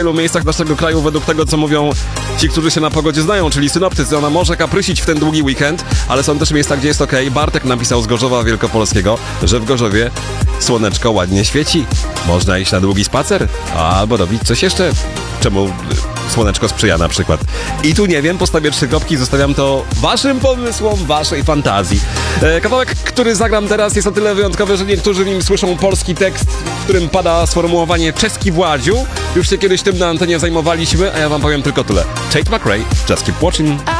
wielu miejscach naszego kraju według tego, co mówią ci, którzy się na pogodzie znają, czyli synoptycy. Ona może kaprysić w ten długi weekend, ale są też miejsca, gdzie jest okej. Bartek napisał z Gorzowa Wielkopolskiego, że w Gorzowie słoneczko ładnie świeci. Można iść na długi spacer albo robić coś jeszcze, czemu słoneczko sprzyja na przykład. I tu nie wiem, postawię 3 kropki, zostawiam to waszym pomysłom, waszej fantazji. Kawałek, który zagram teraz, jest o tyle wyjątkowy, że niektórzy w nim słyszą polski tekst, w którym pada sformułowanie czeski Władziu. Już się kiedyś tym na antenie zajmowaliśmy, a ja wam powiem tylko tyle. Tate McRae, Just Keep Watching.